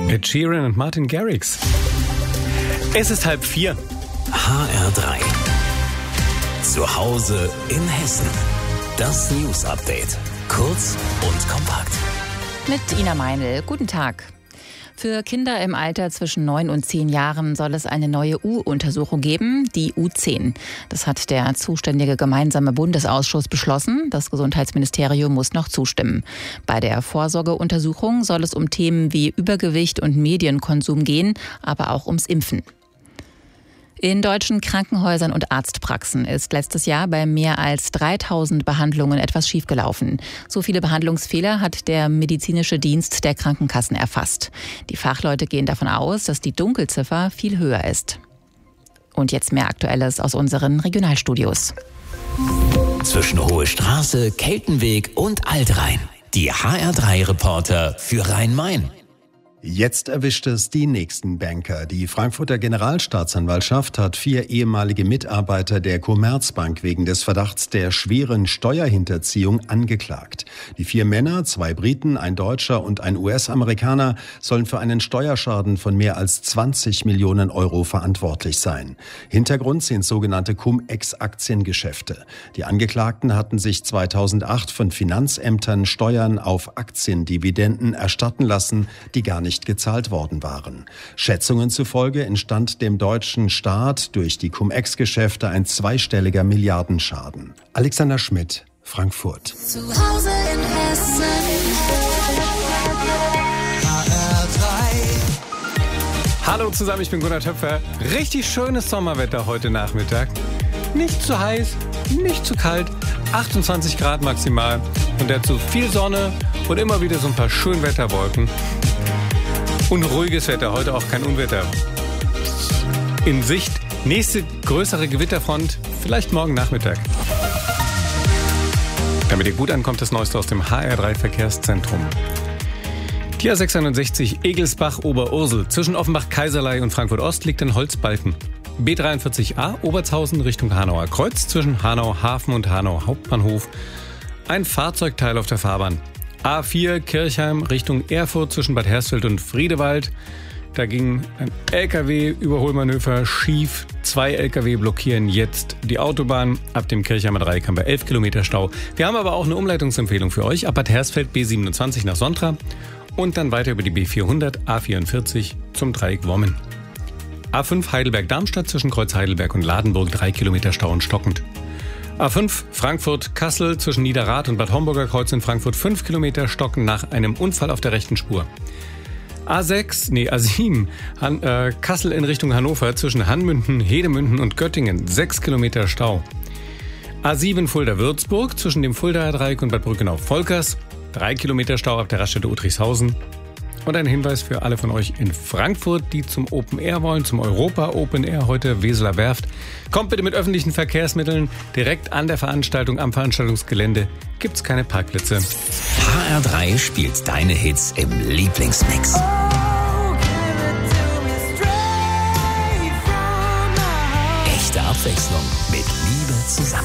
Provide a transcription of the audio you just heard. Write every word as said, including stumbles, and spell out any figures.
Ed Sheeran und Martin Garrix. Es ist halb vier. H R drei. Zu Hause in Hessen. Das News Update. Kurz und kompakt. Mit Ina Meinl. Guten Tag. Für Kinder im Alter zwischen neun und zehn Jahren soll es eine neue U-Untersuchung geben, die U zehn. Das hat der zuständige gemeinsame Bundesausschuss beschlossen. Das Gesundheitsministerium muss noch zustimmen. Bei der Vorsorgeuntersuchung soll es um Themen wie Übergewicht und Medienkonsum gehen, aber auch ums Impfen. In deutschen Krankenhäusern und Arztpraxen ist letztes Jahr bei mehr als dreitausend Behandlungen etwas schiefgelaufen. So viele Behandlungsfehler hat der medizinische Dienst der Krankenkassen erfasst. Die Fachleute gehen davon aus, dass die Dunkelziffer viel höher ist. Und jetzt mehr Aktuelles aus unseren Regionalstudios. Zwischen Hohe Straße, Keltenweg und Altrhein. Die H R drei Reporter für Rhein-Main. Jetzt erwischt es die nächsten Banker. Die Frankfurter Generalstaatsanwaltschaft hat vier ehemalige Mitarbeiter der Commerzbank wegen des Verdachts der schweren Steuerhinterziehung angeklagt. Die vier Männer, zwei Briten, ein Deutscher und ein U S-Amerikaner, sollen für einen Steuerschaden von mehr als zwanzig Millionen Euro verantwortlich sein. Hintergrund sind sogenannte Cum-Ex-Aktiengeschäfte. Die Angeklagten hatten sich zweitausendacht von Finanzämtern Steuern auf Aktiendividenden erstatten lassen, die gar nicht gezahlt worden waren. Schätzungen zufolge entstand dem deutschen Staat durch die Cum-Ex-Geschäfte ein zweistelliger Milliardenschaden. Alexander Schmidt, Frankfurt. Zu Hause in Hessen. H R drei. Hallo zusammen, ich bin Gunnar Töpfer. Richtig schönes Sommerwetter heute Nachmittag. Nicht zu heiß, nicht zu kalt, achtundzwanzig Grad maximal und dazu viel Sonne und immer wieder so ein paar Schönwetterwolken. Und ruhiges Wetter, heute auch kein Unwetter in Sicht. Nächste größere Gewitterfront, vielleicht morgen Nachmittag. Damit ihr gut ankommt, das Neueste aus dem H R drei Verkehrszentrum. Die A sechshundertsechzig Egelsbach-Oberursel zwischen Offenbach-Kaiserlei und Frankfurt-Ost liegt ein Holzbalken. B dreiundvierzig A Obertshausen Richtung Hanauer Kreuz zwischen Hanau Hafen und Hanau Hauptbahnhof. Ein Fahrzeugteil auf der Fahrbahn. A vier Kirchheim Richtung Erfurt zwischen Bad Hersfeld und Friedewald. Da ging ein L K W-Überholmanöver schief. Zwei L K W blockieren jetzt die Autobahn. Ab dem Kirchheimer Dreieck haben wir elf Kilometer Stau. Wir haben aber auch eine Umleitungsempfehlung für euch. Ab Bad Hersfeld B siebenundzwanzig nach Sontra und dann weiter über die B vierhundert A vierundvierzig zum Dreieck Wommen. A fünf Heidelberg-Darmstadt zwischen Kreuz Heidelberg und Ladenburg drei Kilometer Stau und stockend. A fünf Frankfurt-Kassel zwischen Niederrad und Bad Homburger Kreuz in Frankfurt fünf Kilometer stocken nach einem Unfall auf der rechten Spur. A sechs, nee A sieben Han, äh, Kassel in Richtung Hannover zwischen Hanmünden, Hedemünden und Göttingen sechs Kilometer Stau. A sieben Fulda-Würzburg zwischen dem Fuldaer Dreieck und Bad Brückenau-Volkers drei Kilometer Stau ab der Raststätte Uttrichshausen. Und ein Hinweis für alle von euch in Frankfurt, die zum Open Air wollen, zum Europa Open Air heute Weseler Werft. Kommt bitte mit öffentlichen Verkehrsmitteln. Direkt an der Veranstaltung am Veranstaltungsgelände gibt's keine Parkplätze. H R drei spielt deine Hits im Lieblingsmix. Echte Abwechslung mit Liebe zusammen.